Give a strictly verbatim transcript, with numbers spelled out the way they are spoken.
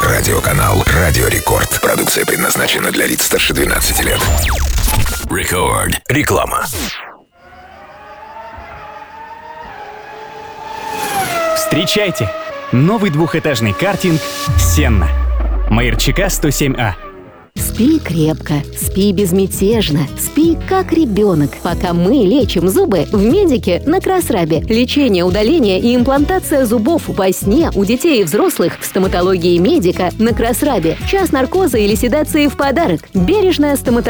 Радиоканал «Радио Рекорд». Продукция предназначена для лиц старше двенадцати лет. Рекорд. Реклама. Встречайте! Новый двухэтажный картинг «Сенна». Маирчика сто семь А. Спи крепко, спи безмятежно, спи как ребенок, пока мы лечим зубы в Медике на Красрабе. Лечение, удаление и имплантация зубов во сне у детей и взрослых в стоматологии Медика на Красрабе. Час наркоза или седации в подарок. Бережная стоматология.